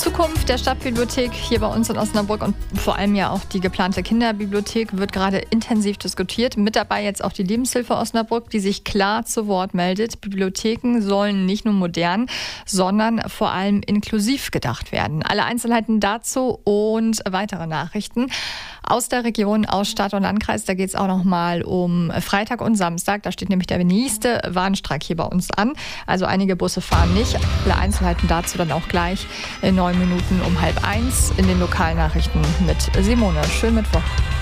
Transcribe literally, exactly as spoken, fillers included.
Zukunft der Stadtbibliothek hier bei uns in Osnabrück und vor allem ja auch die geplante Kinderbibliothek wird gerade intensiv diskutiert. Mit dabei jetzt auch die Lebenshilfe Osnabrück, die sich klar zu Wort meldet. Bibliotheken sollen nicht nur modern, sondern vor allem inklusiv gedacht werden. Alle Einzelheiten dazu und weitere Nachrichten aus der Region, aus Stadt und Landkreis. Da geht es auch noch mal um Freitag und Samstag. Da steht nämlich der nächste Warnstreik hier bei uns an. Also einige Busse fahren nicht. Alle Einzelheiten dazu dann auch gleich in neun Minuten um halb eins in den Lokalnachrichten mit Simone. Schönen Mittwoch.